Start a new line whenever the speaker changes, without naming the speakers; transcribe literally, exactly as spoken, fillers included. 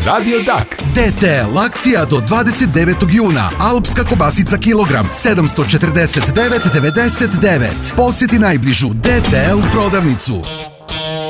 uz Radio Dak.
D T L akcija do dvadeset devetog juna. Alpska kobasica kilogram sedamsto četrdeset devet zarez devedeset devet. Posjeti najbližu D T L prodavnicu.